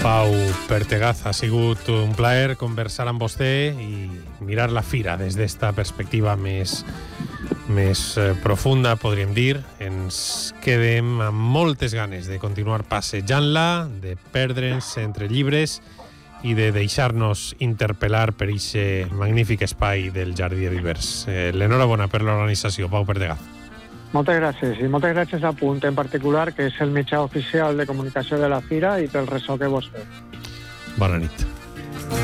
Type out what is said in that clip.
Pau Pertegaz, ha sigut un plaer conversar amb vostè i mirar la fira des d'esta perspectiva més profunda, podríem dir. Ens quedem amb moltes ganes de continuar passejant-la, de perdre'ns entre llibres i de deixar-nos interpel·lar per aquest magnífic espai del Jardí de Vivers. L'enhorabona per l'organització, Pau Pertegaz. Moltes gràcies, i moltes gràcies a Punt en particular, que és el mitjà oficial de comunicació de la fira, i pel ressò que vos feu. Bona nit.